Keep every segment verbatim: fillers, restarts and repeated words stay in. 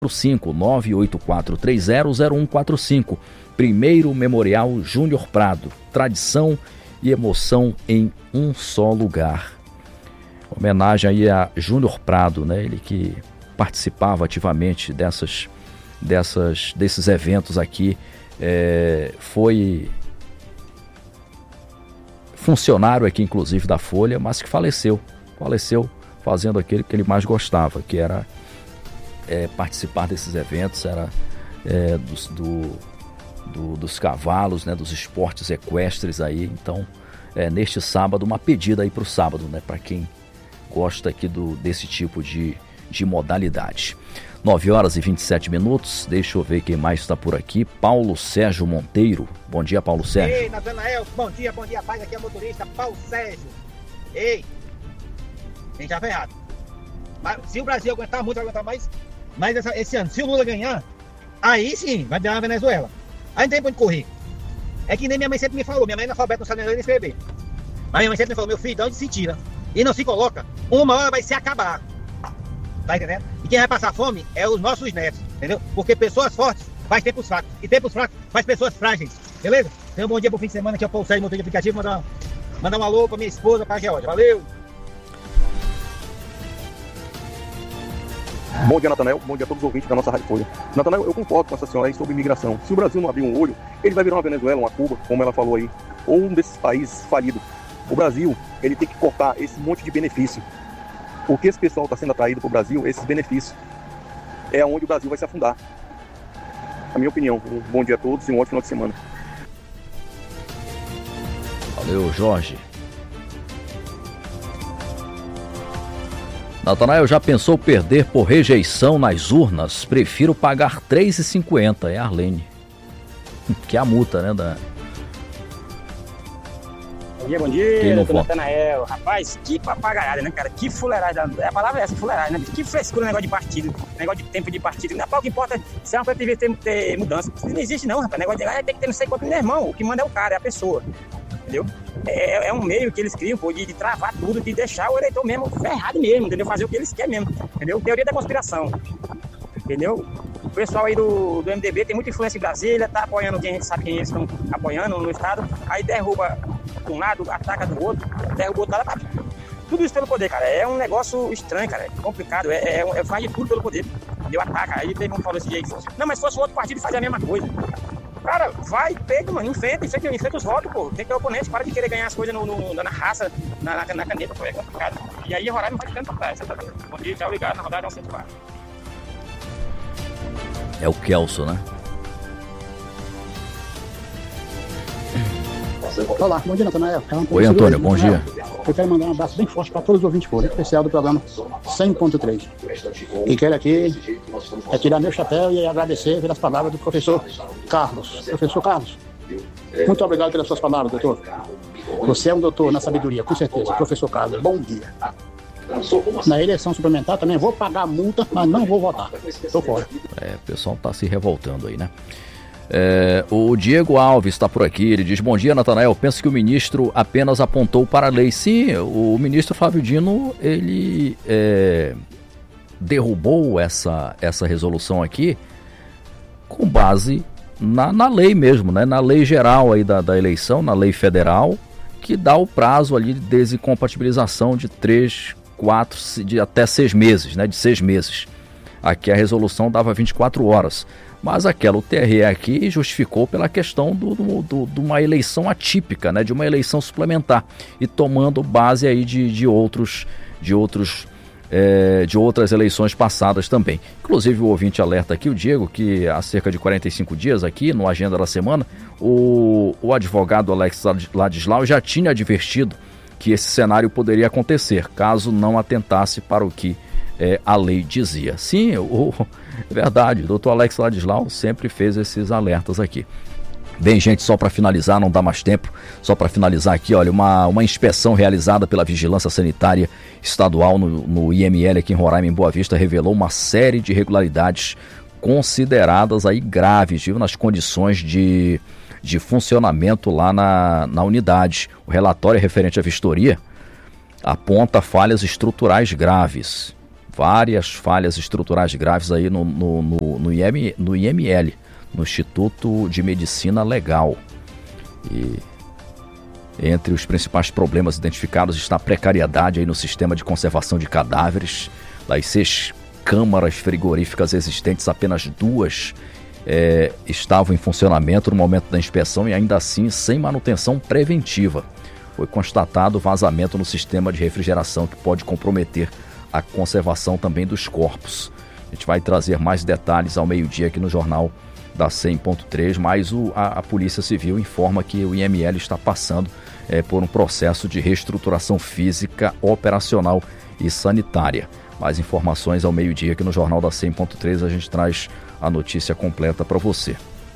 cinco nove oito quatro três zero zero um quatro cinco. Primeiro Memorial Júnior Prado, tradição e emoção em um só lugar. Homenagem aí a Júnior Prado, né? Ele que participava ativamente dessas, dessas, desses eventos aqui, é, foi funcionário aqui inclusive da Folha, mas que faleceu, faleceu fazendo aquilo que ele mais gostava, que era é, participar desses eventos, era é, dos, do, do, dos cavalos, né, dos esportes equestres aí. Então, é, neste sábado, uma pedida aí para o sábado, né, para quem gosta aqui do, desse tipo de, de modalidade. nove horas e vinte e sete minutos, deixa eu ver quem mais está por aqui. Paulo Sérgio Monteiro. Bom dia, Paulo Sérgio. Ei, Natanael, bom dia, bom dia, paz, aqui é o motorista Paulo Sérgio. Ei, quem já foi errado. Mas se o Brasil aguentar muito, vai aguentar mais. Mas essa, esse ano, se o Lula ganhar, aí sim, vai dar a Venezuela. Aí não tem pra onde correr. É que nem minha mãe sempre me falou, minha mãe é analfabeta, não sabe nem ler nem escrever. Mas minha mãe sempre me falou, meu filho, de onde se tira e não se coloca, uma hora vai se acabar. Tá entendendo? E quem vai passar fome é os nossos netos, entendeu? Porque pessoas fortes faz tempos fracos, e tempos fracos faz pessoas frágeis, beleza? Então, um bom dia pro fim de semana, aqui é o Paulo Sérgio, motor de aplicativo, mandar, mandar um alô pra minha esposa, pra Georgia, valeu! Bom dia, Natanael. Bom dia a todos os ouvintes da nossa Rádio Folha. Natanael, eu concordo com essa senhora aí sobre imigração. Se o Brasil não abrir um olho, ele vai virar uma Venezuela, uma Cuba, como ela falou aí, ou um desses países falidos. O Brasil, ele tem que cortar esse monte de benefício. Porque esse pessoal está sendo atraído para o Brasil, esses benefícios, é onde o Brasil vai se afundar. A minha opinião. Um bom dia a todos e um ótimo final de semana. Valeu, Jorge. Natanael, já pensou perder por rejeição nas urnas? Prefiro pagar três reais e cinquenta centavos. É a Arlene. Que é a multa, né? Da... Bom dia, bom dia, doutor Natanael. Rapaz, que papagaiada, né, cara? Que fuleiragem. A palavra é essa, fuleiragem, né? Que frescura o negócio de partido, negócio de tempo de partido. Não, o que importa se é uma coisa que devia ter, ter mudança. Não existe não, rapaz. Negócio de ah, tem que ter não sei quanto. Meu irmão, o que manda é o cara, é a pessoa. Entendeu? É, é um meio que eles criam, pô, de, de travar tudo, de deixar o eleitor mesmo ferrado mesmo, entendeu? Fazer o que eles querem mesmo, entendeu? Teoria da conspiração, entendeu? O pessoal aí do, do M D B tem muita influência em Brasília, tá apoiando quem a gente sabe quem eles estão apoiando no estado, aí derruba de um lado, ataca do outro, derruba o outro lado, tudo isso pelo poder, cara. É um negócio estranho, cara, é complicado, é, é, é faz de tudo pelo poder, entendeu? Ataca, aí teve um que falou esse jeito, não, mas se fosse outro partido fazer a mesma coisa. Cara, vai, pega, mano, enfrenta, enfrenta, enfrenta os votos, pô. Tem que ter oponente, para de querer ganhar as coisas no, no, na raça, na, na, na caneta, pô, é complicado. E aí a Roraima vai ficando pra trás, tá? Bom dia, tchau, ligado, na rodada é um cento e quatro. É o Kelso, né? Olá, bom dia, Natanael. Oi, Antônio, bom dia. Eu quero mandar um abraço bem forte para todos os ouvintes, em especial do programa cem ponto três. E quero aqui é tirar meu chapéu e agradecer pelas palavras do professor Carlos. Professor Carlos, muito obrigado pelas suas palavras, doutor. Você é um doutor na sabedoria, com certeza. Professor Carlos, bom dia. Na eleição suplementar também vou pagar a multa, mas não vou votar. Estou fora. É, o pessoal está se revoltando aí, né? É, o Diego Alves está por aqui, ele diz: bom dia, Natanael, penso que o ministro apenas apontou para a lei. Sim, o ministro Flávio Dino, ele é, derrubou essa, essa resolução aqui com base na, na lei mesmo, né? Na lei geral aí da, da eleição, na lei federal, que dá o prazo ali de desincompatibilização de três, quatro, de até seis meses, né? De seis meses. Aqui a resolução dava vinte e quatro horas. Mas aquela U T R E aqui justificou pela questão do, do, do, de uma eleição atípica, né? De uma eleição suplementar, e tomando base aí de, de, outros, de, outros, é, de outras eleições passadas também. Inclusive o ouvinte alerta aqui, o Diego, que há cerca de quarenta e cinco dias aqui, no Agenda da Semana, o, o advogado Alex Ladislau já tinha advertido que esse cenário poderia acontecer, caso não atentasse para o que é, a lei dizia. Sim, o... É verdade, o doutor Alex Ladislau sempre fez esses alertas aqui. Bem, gente, só para finalizar, não dá mais tempo, só para finalizar aqui, olha, uma, uma inspeção realizada pela Vigilância Sanitária Estadual no, no I M L aqui em Roraima, em Boa Vista, revelou uma série de irregularidades consideradas aí graves, viu, nas condições de, de funcionamento lá na, na unidade. O relatório referente à vistoria aponta falhas estruturais graves. várias falhas estruturais graves aí no, no, no, no, I M, no I M L, no Instituto de Medicina Legal. E entre os principais problemas identificados está a precariedade aí no sistema de conservação de cadáveres. Das seis câmaras frigoríficas existentes, apenas duas é, estavam em funcionamento no momento da inspeção e ainda assim sem manutenção preventiva. Foi constatado vazamento no sistema de refrigeração que pode comprometer a conservação também dos corpos. A gente vai trazer mais detalhes ao meio-dia aqui no Jornal da cem ponto três, mas o, a, a Polícia Civil informa que o I M L está passando é, por um processo de reestruturação física, operacional e sanitária. Mais informações ao meio-dia aqui no Jornal da cem ponto três, a gente traz a notícia completa para você.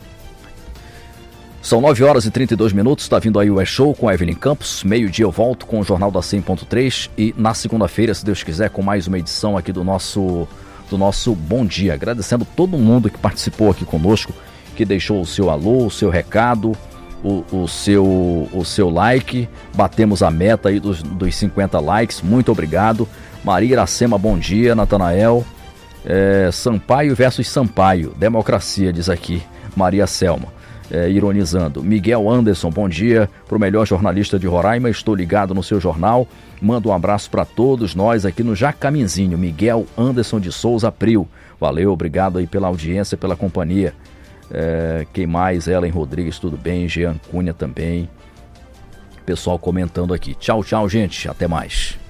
São nove horas e trinta e dois minutos, está vindo aí o E-Show com a Evelyn Campos. Meio-dia eu volto com o Jornal da cem ponto três e na segunda-feira, se Deus quiser, com mais uma edição aqui do nosso, do nosso Bom Dia. Agradecendo todo mundo que participou aqui conosco, que deixou o seu alô, o seu recado, o, o, seu, o seu like. Batemos a meta aí dos, dos cinquenta likes, muito obrigado. Maria Iracema, bom dia. Natanael, é, Sampaio versus Sampaio, democracia, diz aqui Maria Selma. É, ironizando. Miguel Anderson, bom dia. Para o melhor jornalista de Roraima, estou ligado no seu jornal. Mando um abraço para todos nós aqui no Jacaminzinho. Miguel Anderson de Souza Pril. Valeu, obrigado aí pela audiência, pela companhia. É, quem mais? Ellen Rodrigues, tudo bem? Jean Cunha também. Pessoal comentando aqui. Tchau, tchau, gente. Até mais.